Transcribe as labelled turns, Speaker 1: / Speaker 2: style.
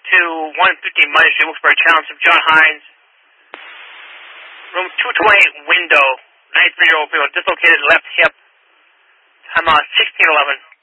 Speaker 1: to 150 Money Street. Looks for a challenge from John Hines. Room 228 window. 93-year-old female. Dislocated left hip. Timeout 16-11.